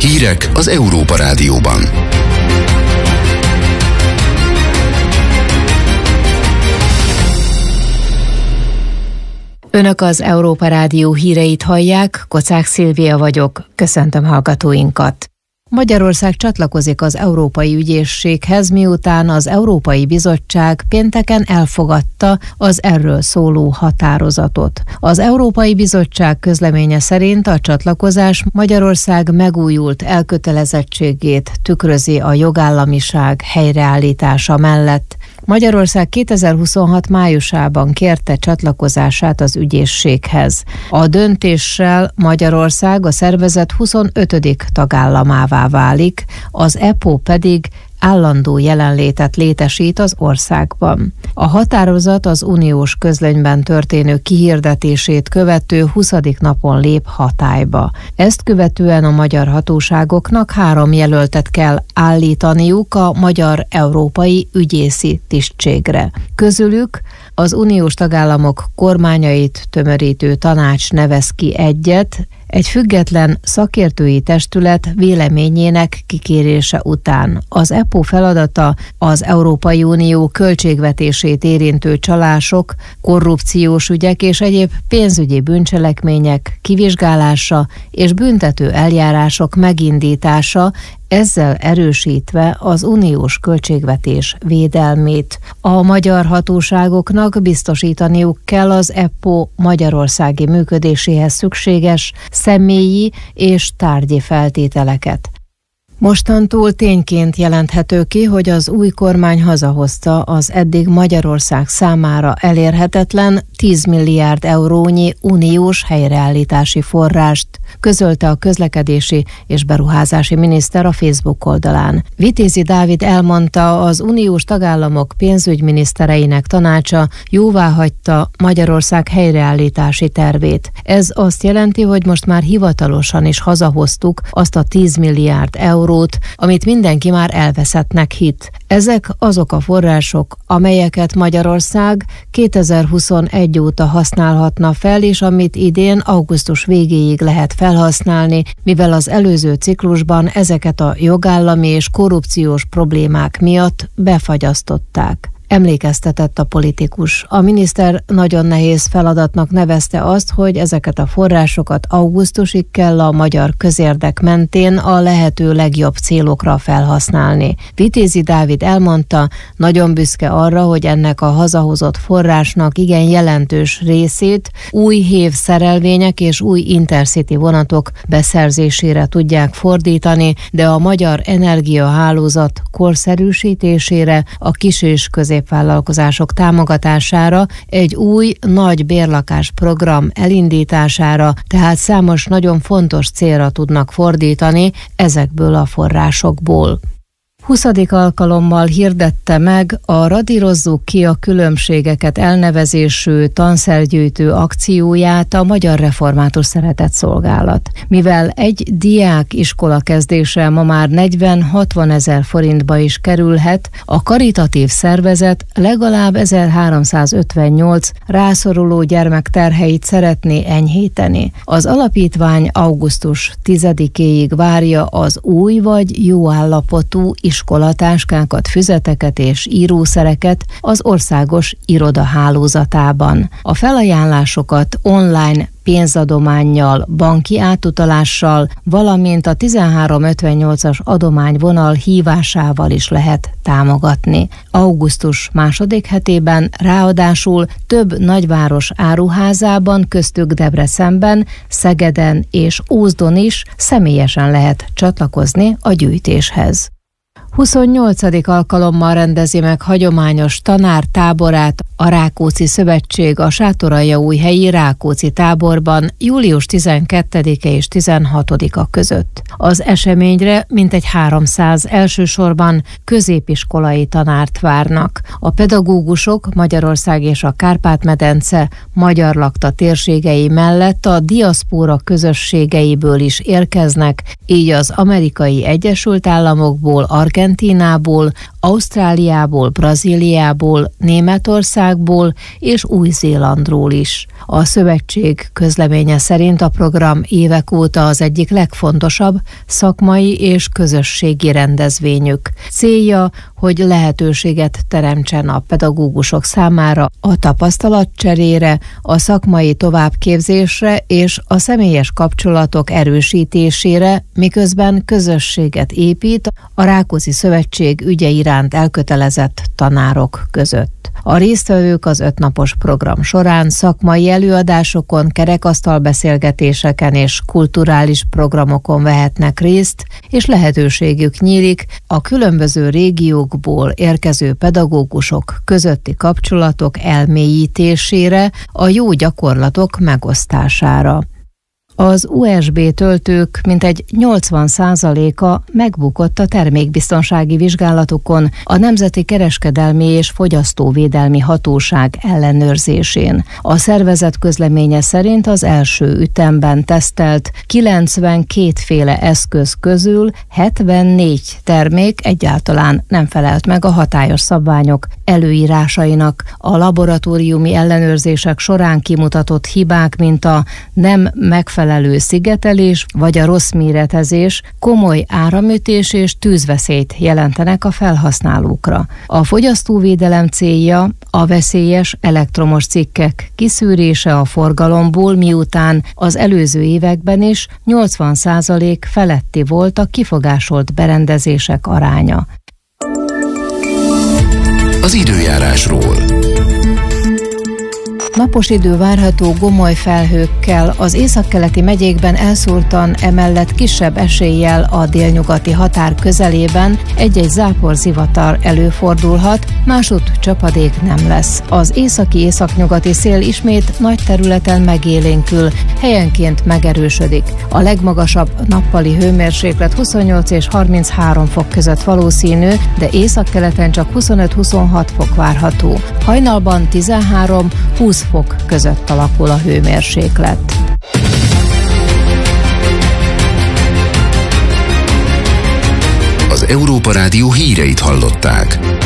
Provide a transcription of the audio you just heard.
Hírek az Európa Rádióban. Önök az Európa Rádió híreit hallják, Kocák Szilvia vagyok, köszöntöm hallgatóinkat. Magyarország csatlakozik az Európai Ügyészséghez, miután az Európai Bizottság pénteken elfogadta az erről szóló határozatot. Az Európai Bizottság közleménye szerint a csatlakozás Magyarország megújult elkötelezettségét tükrözi a jogállamiság helyreállítása mellett. Magyarország 2026 májusában kérte csatlakozását az ügyészséghez. A döntéssel Magyarország a szervezet 25. tagállamává válik, az EPO pedig állandó jelenlétet létesít az országban. A határozat az uniós közlönyben történő kihirdetését követő 20. napon lép hatályba. Ezt követően a magyar hatóságoknak 3 jelöltet kell állítaniuk a magyar európai ügyészi tisztségre. Közülük az uniós tagállamok kormányait tömörítő tanács nevez ki egyet, egy független szakértői testület véleményének kikérése után. Az EPO feladata az Európai Unió költségvetését érintő csalások, korrupciós ügyek és egyéb pénzügyi bűncselekmények kivizsgálása és büntető eljárások megindítása, ezzel erősítve az uniós költségvetés védelmét. A magyar hatóságoknak biztosítaniuk kell az EPO magyarországi működéséhez szükséges személyi és tárgyi feltételeket. Mostantól tényként jelenthető ki, hogy az új kormány hazahozta az eddig Magyarország számára elérhetetlen 10 milliárd eurónyi uniós helyreállítási forrást, közölte a közlekedési és beruházási miniszter a Facebook oldalán. Vitézi Dávid elmondta, az uniós tagállamok pénzügyminisztereinek tanácsa jóváhagyta Magyarország helyreállítási tervét. Ez azt jelenti, hogy most már hivatalosan is hazahoztuk azt a 10 milliárd eurót, amit mindenki már elveszettnek hitt. Ezek azok a források, amelyeket Magyarország 2021 óta használhatna fel, és amit idén augusztus végéig lehet felhasználni, mivel az előző ciklusban ezeket a jogállami és korrupciós problémák miatt befagyasztották. Emlékeztetett a politikus. A miniszter nagyon nehéz feladatnak nevezte azt, hogy ezeket a forrásokat augusztusig kell a magyar közérdek mentén a lehető legjobb célokra felhasználni. Vitézi Dávid elmondta, nagyon büszke arra, hogy ennek a hazahozott forrásnak igen jelentős részét új hév szerelvények és új intercity vonatok beszerzésére tudják fordítani, de a magyar energiahálózat korszerűsítésére, a kis és középvállalkozások támogatására, egy új nagy bérlakás program elindítására, tehát számos nagyon fontos célra tudnak fordítani ezekből a forrásokból. 20. alkalommal hirdette meg a Radírozzuk ki a különbségeket elnevezésű tanszergyűjtő akcióját a Magyar Református Szeretetszolgálat. Mivel egy diák iskola kezdése ma már 40-60 ezer forintba is kerülhet, a karitatív szervezet legalább 1358 rászoruló gyermek terheit szeretné enyhíteni. Az alapítvány augusztus 10-éig várja az új vagy jó állapotú iskolatáskákat, füzeteket és írószereket az országos iroda hálózatában. A felajánlásokat online pénzadománnyal, banki átutalással, valamint a 1358-as adományvonal hívásával is lehet támogatni. Augusztus második hetében ráadásul több nagyváros áruházában, köztük Debrecenben, Szegeden és Ózdon is személyesen lehet csatlakozni a gyűjtéshez. 28. alkalommal rendezi meg hagyományos tanártáborát a Rákóczi Szövetség a Sátoraljaújhelyi Rákóczi táborban július 12-e és 16-a között. Az eseményre mintegy 300 elsősorban középiskolai tanárt várnak. A pedagógusok Magyarország és a Kárpát-medence magyar lakta térségei mellett a diaszpóra közösségeiből is érkeznek, így az Amerikai Egyesült Államokból, Argentínából, Argentínából, Ausztráliából, Brazíliából, Németországból és Új-Zélandról is. A szövetség közleménye szerint a program évek óta az egyik legfontosabb szakmai és közösségi rendezvényük. Célja, hogy lehetőséget teremtsen a pedagógusok számára a tapasztalatcserére, a szakmai továbbképzésre és a személyes kapcsolatok erősítésére, miközben közösséget épít a Rákóczi Szövetség ügye iránt elkötelezett tanárok között. A résztvevők az 5 napos program során szakmai előadásokon, kerekasztalbeszélgetéseken és kulturális programokon vehetnek részt, és lehetőségük nyílik a különböző régiókból érkező pedagógusok közötti kapcsolatok elmélyítésére, a jó gyakorlatok megosztására. Az USB töltők mintegy 80%-a megbukott a termékbiztonsági vizsgálatokon a Nemzeti Kereskedelmi és Fogyasztóvédelmi Hatóság ellenőrzésén. A szervezet közleménye szerint az első ütemben tesztelt 92 féle eszköz közül 74 termék egyáltalán nem felelt meg a hatályos szabványok előírásainak. A laboratóriumi ellenőrzések során kimutatott hibák, mint a nem megfelelő szigetelés vagy a rossz méretezés komoly áramütés és tűzveszélyt jelentenek a felhasználókra. A fogyasztóvédelem célja a veszélyes elektromos cikkek kiszűrése a forgalomból, miután az előző években is 80% feletti volt a kifogásolt berendezések aránya. Az időjárásról. Napos idő várható gomoly felhőkkel, az északkeleti megyékben elszórtan, emellett kisebb eséllyel a délnyugati határ közelében egy-egy záporzivatar előfordulhat, másutt csapadék nem lesz. Az északi-északnyugati szél ismét nagy területen megélénkül, helyenként megerősödik. A legmagasabb nappali hőmérséklet 28 és 33 fok között valószínű, de északkeleten csak 25-26 fok várható. Hajnalban 13-20 fok között alakul a hőmérséklet. Az Európa Rádió híreit hallották.